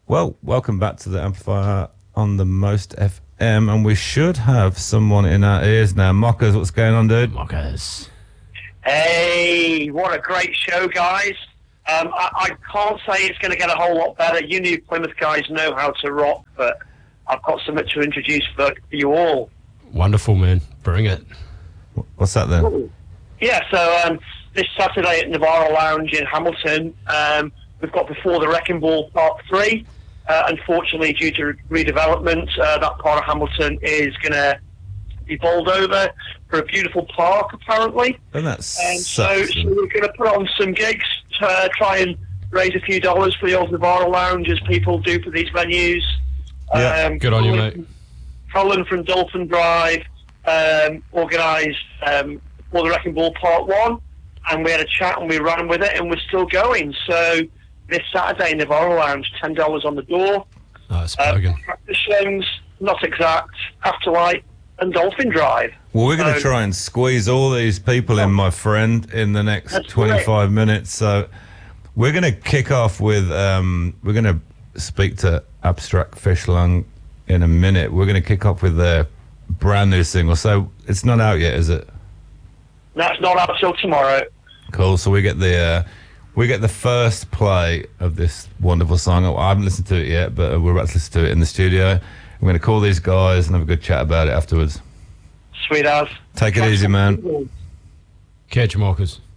Well, welcome back to the Amplifier on the Most FM, and we should have someone in our ears now. Mockers, what's going on, dude? Mockers. Hey, what a great show, guys. I can't say it's going to get a whole lot better. You new Plymouth guys know how to rock, but I've got something to introduce for you all. Wonderful, man. Bring it. What's that then? Yeah, so this Saturday at Navarro Lounge in Hamilton, we've got Before the Wrecking Ball Part 3. Unfortunately, due to redevelopment, that part of Hamilton is going to be bowled over for a beautiful park, apparently. And that's so we're going to put on some gigs to try and raise a few dollars for the old Navarro Lounge, as people do for these venues. Yeah, good on you, mate. Colin from Dolphin Drive organised Before the Wrecking Ball Part 1, and we had a chat and we ran with it, and we're still going. So this Saturday, Navarro Lounge, $10 on the door. Oh, it's broken. Practice songs, Not Exact, Afterlight, and Dolphin Drive. Well, we're going to try and squeeze all these people in, my friend, in the next 25 minutes. So we're going to kick off with, we're going to speak to Abstract Fish Lung in a minute. We're going to kick off with their brand new single. So it's not out yet, is it? That's not out till tomorrow. Cool. So we get the first play of this wonderful song. I haven't listened to it yet, but we're about to listen to it in the studio. I'm going to call these guys and have a good chat about it afterwards. Sweet as. Take it easy, man. Catch you, Mockers.